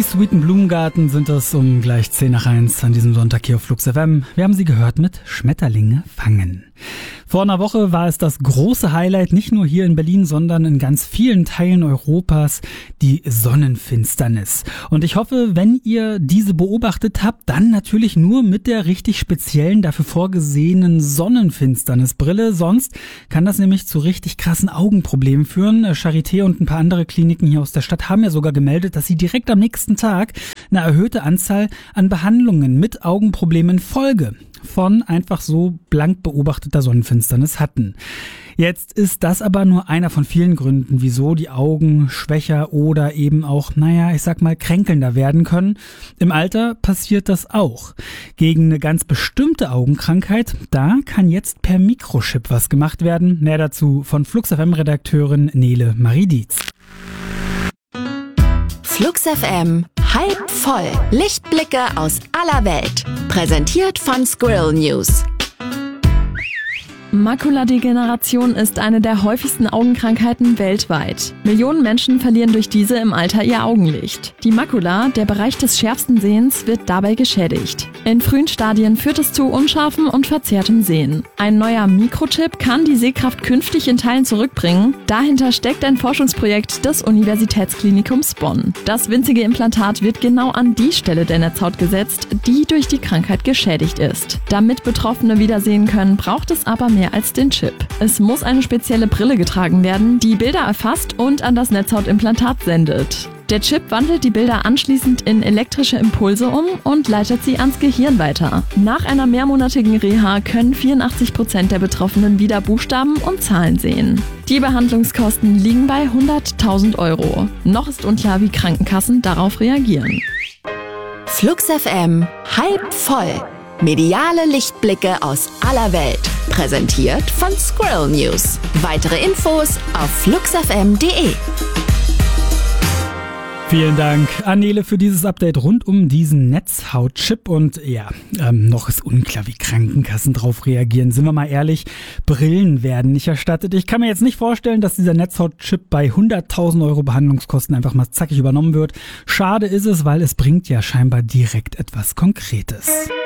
Sweeten Blumengarten sind es um gleich 10:01 an diesem Sonntag hier auf Flux FM. Wir haben sie gehört mit Schmetterlinge fangen. Vor einer Woche war es das große Highlight, nicht nur hier in Berlin, sondern in ganz vielen Teilen Europas, die Sonnenfinsternis. Und ich hoffe, wenn ihr diese beobachtet habt, dann natürlich nur mit der richtig speziellen, dafür vorgesehenen Sonnenfinsternisbrille. Sonst kann das nämlich zu richtig krassen Augenproblemen führen. Charité und ein paar andere Kliniken hier aus der Stadt haben ja sogar gemeldet, dass sie direkt am nächsten Tag eine erhöhte Anzahl an Behandlungen mit Augenproblemen Folge von einfach so blank beobachteter Sonnenfinsternis hatten. Jetzt ist das aber nur einer von vielen Gründen, wieso die Augen schwächer oder eben auch, kränkelnder werden können. Im Alter passiert das auch. Gegen eine ganz bestimmte Augenkrankheit, da kann jetzt per Mikrochip was gemacht werden. Mehr dazu von Flux FM-Redakteurin Nele Marie Dietz. Flux FM halb voll. Lichtblicke aus aller Welt. Präsentiert von Squirrel News. Makuladegeneration ist eine der häufigsten Augenkrankheiten weltweit. Millionen Menschen verlieren durch diese im Alter ihr Augenlicht. Die Makula, der Bereich des schärfsten Sehens, wird dabei geschädigt. In frühen Stadien führt es zu unscharfem und verzerrtem Sehen. Ein neuer Mikrochip kann die Sehkraft künftig in Teilen zurückbringen. Dahinter steckt ein Forschungsprojekt des Universitätsklinikums Bonn. Das winzige Implantat wird genau an die Stelle der Netzhaut gesetzt, die durch die Krankheit geschädigt ist. Damit Betroffene wiedersehen können, braucht es aber mehr als den Chip. Es muss eine spezielle Brille getragen werden, die Bilder erfasst und an das Netzhautimplantat sendet. Der Chip wandelt die Bilder anschließend in elektrische Impulse um und leitet sie ans Gehirn weiter. Nach einer mehrmonatigen Reha können 84% der Betroffenen wieder Buchstaben und Zahlen sehen. Die Behandlungskosten liegen bei 100.000 €. Noch ist unklar, wie Krankenkassen darauf reagieren. Flux FM halb voll. Mediale Lichtblicke aus aller Welt. Präsentiert von Squirrel News. Weitere Infos auf fluxfm.de. Vielen Dank an Nele für dieses Update rund um diesen Netzhautchip. Und noch ist unklar, wie Krankenkassen drauf reagieren. Sind wir mal ehrlich, Brillen werden nicht erstattet. Ich kann mir jetzt nicht vorstellen, dass dieser Netzhautchip bei 100.000 € Behandlungskosten einfach mal zackig übernommen wird. Schade ist es, weil es bringt ja scheinbar direkt etwas Konkretes.